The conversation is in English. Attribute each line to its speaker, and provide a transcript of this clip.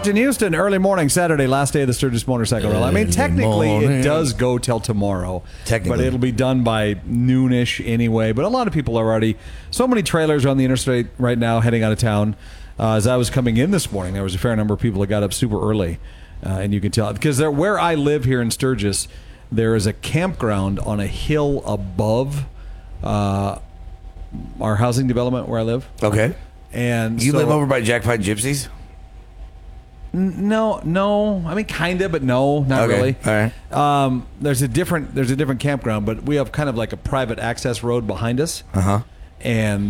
Speaker 1: In Houston, early morning, Saturday, last day of the Sturgis Motorcycle Rally. I mean, technically, it does go till tomorrow. But it'll be done by noonish anyway. But a lot of people are already... So many trailers are on the interstate right now heading out of town. As I was coming in this morning, there was a fair number of people that got up super early. And you can tell. Because where I live here in Sturgis, there is a campground on a hill above our housing development where I live.
Speaker 2: Okay.
Speaker 1: And
Speaker 2: you live over by Jackpot Gypsies?
Speaker 1: No. I mean, kind of, but no, not really.
Speaker 2: All right.
Speaker 1: There's a different campground, but we have kind of like a private access road behind us.
Speaker 2: Uh-huh.
Speaker 1: And